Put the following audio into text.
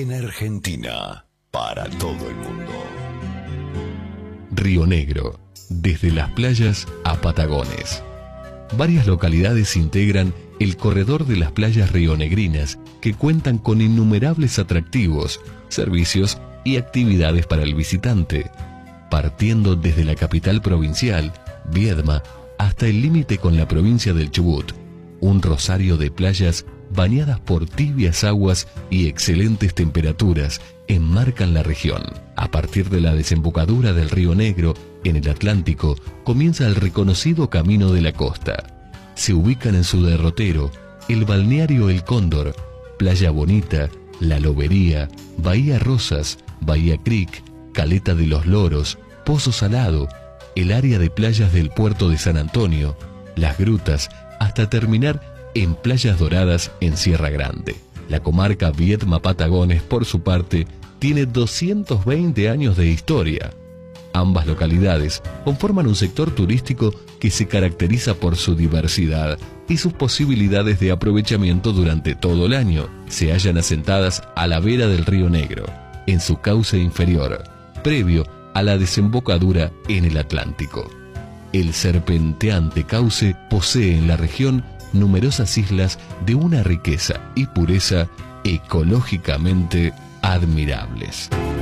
en Argentina, para todo el mundo. Río Negro, desde las playas a Patagones. Varias localidades integran el corredor de las playas rionegrinas, que cuentan con innumerables atractivos, servicios y actividades para el visitante, partiendo desde la capital provincial, Viedma, hasta el límite con la provincia del Chubut. Un rosario de playas bañadas por tibias aguas y excelentes temperaturas enmarcan la región. A partir de la desembocadura del Río Negro, en el Atlántico, comienza el reconocido Camino de la Costa. Se ubican en su derrotero el balneario El Cóndor, Playa Bonita, La Lobería, Bahía Rosas, Bahía Creek, Caleta de los Loros, Pozo Salado, el área de playas del puerto de San Antonio, Las Grutas, hasta terminar en Playas Doradas en Sierra Grande. La comarca Viedma-Patagones, por su parte, tiene 220 años de historia. Ambas localidades conforman un sector turístico que se caracteriza por su diversidad y sus posibilidades de aprovechamiento durante todo el año. Se hallan asentadas a la vera del Río Negro, en su cauce inferior, previo a la desembocadura en el Atlántico. El serpenteante cauce posee en la región numerosas islas de una riqueza y pureza ecológicamente admirables.